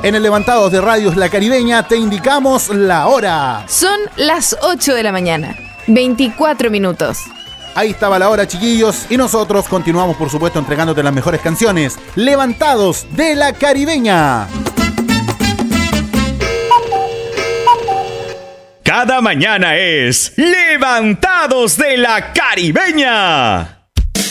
En el Levantados de Radios La Caribeña te indicamos la hora. Son las 8 de la mañana, 24 minutos. Ahí estaba la hora, chiquillos, y nosotros continuamos, por supuesto, entregándote las mejores canciones. Levantados de La Caribeña. Cada mañana es Levantados de La Caribeña.